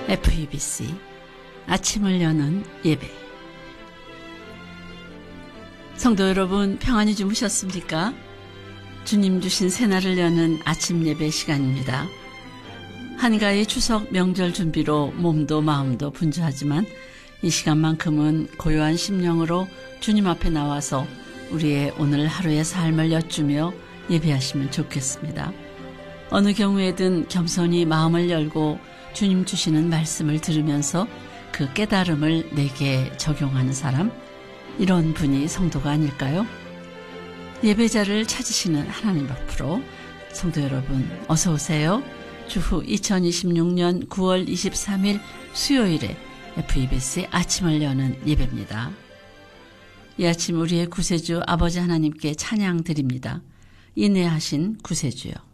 FEBC 아침을 여는 예배. 성도 여러분, 평안히 주무셨습니까? 주님 주신 새날을 여는 아침 예배 시간입니다. 한가히 추석 명절 준비로 몸도 마음도 분주하지만 이 시간만큼은 고요한 심령으로 주님 앞에 나와서 우리의 오늘 하루의 삶을 여쭈며 예배하시면 좋겠습니다. 어느 경우에든 겸손히 마음을 열고 주님 주시는 말씀을 들으면서 그 깨달음을 내게 적용하는 사람, 이런 분이 성도가 아닐까요? 예배자를 찾으시는 하나님 앞으로 성도 여러분 어서 오세요. 주후 2026년 9월 23일 수요일에 FEBC 아침을 여는 예배입니다. 이 아침 우리의 구세주 아버지 하나님께 찬양 드립니다. 인내하신 구세주여.